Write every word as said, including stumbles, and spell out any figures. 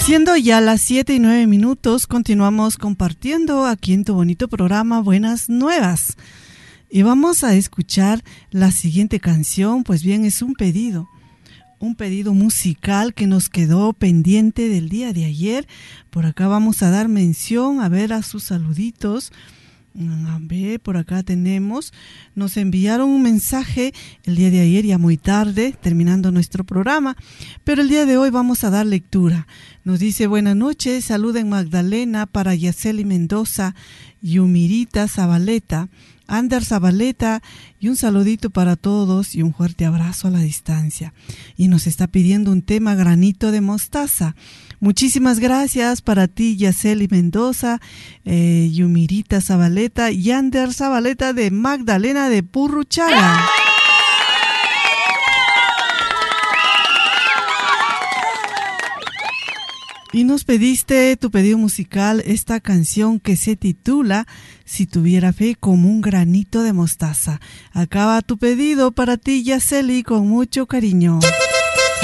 Siendo ya las siete y nueve minutos, continuamos compartiendo aquí en tu bonito programa Buenas Nuevas. Y vamos a escuchar la siguiente canción, pues bien, es un pedido. Un pedido musical que nos quedó pendiente del día de ayer. Por acá vamos a dar mención, a ver a sus saluditos. A ver, por acá tenemos, nos enviaron un mensaje el día de ayer, ya muy tarde, terminando nuestro programa, pero el día de hoy vamos a dar lectura. Nos dice: buenas noches, saluden Magdalena para Yaceli Mendoza, Yumirita Zabaleta, Ander Zabaleta, y un saludito para todos y un fuerte abrazo a la distancia. Y nos está pidiendo un tema, Granito de Mostaza. Muchísimas gracias para ti, Yaceli Mendoza, eh, Yumirita Zabaleta y Ander Zabaleta de Magdalena de Purruchaga. Y nos pediste tu pedido musical, esta canción que se titula Si tuviera fe como un granito de mostaza. Acaba tu pedido para ti, Yaceli, con mucho cariño.